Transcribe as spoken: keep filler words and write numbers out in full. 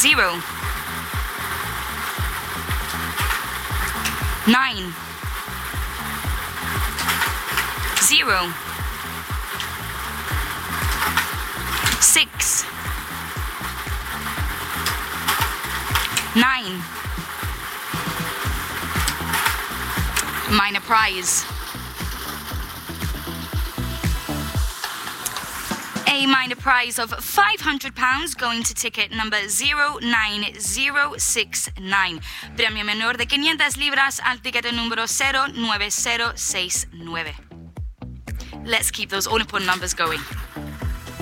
zero, nine, zero, six, nine, minor prize. A minor prize of five hundred pounds going to ticket number zero nine zero six nine. Premio menor de quinientas libras al ticket número cero nueve cero seis nueve. Let's keep those all important numbers going.